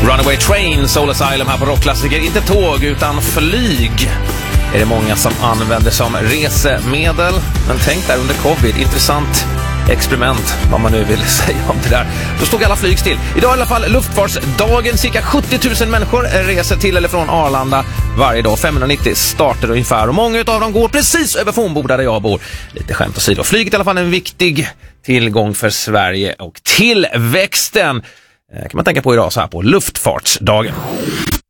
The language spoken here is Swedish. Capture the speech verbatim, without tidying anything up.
Runaway Train, Soul Asylum här på Rockklassiker. Inte tåg utan flyg är det många som använder som resemedel. Men tänk där under covid, intressant experiment, vad man nu vill säga om det där. Då stod alla flyg still. Idag i alla fall luftfartsdagen. Cirka sjuttio tusen människor reser till eller från Arlanda varje dag. femhundranittio starter ungefär. Och många av dem går precis över Fornboda där jag bor. Lite skämt åsido. Flyget är i alla fall en viktig tillgång för Sverige och tillväxten kan man tänka på idag så här på luftfartsdagen.